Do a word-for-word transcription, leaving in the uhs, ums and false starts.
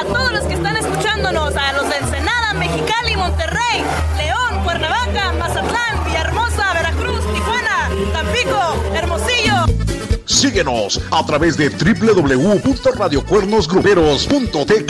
todos los que están escuchándonos, a los de Ensenada, Mexicali, Monterrey, León, Cuernavaca, Mazatlán, Villahermosa, Veracruz, Tijuana, Tampico, Hermosillo. Síguenos a través de doble u doble u doble u punto radio cuernos gruperos punto t k.